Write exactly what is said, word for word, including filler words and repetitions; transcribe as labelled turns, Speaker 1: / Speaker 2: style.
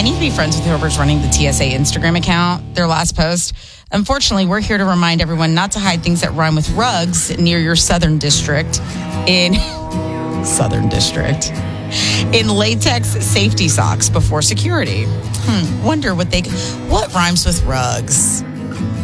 Speaker 1: need to be friends with whoever's running the T S A Instagram account, their last post. Unfortunately, we're here to remind everyone not to hide things that rhyme with rugs near your Southern District in Southern District in latex safety socks before security. Hmm, wonder what they what rhymes with rugs.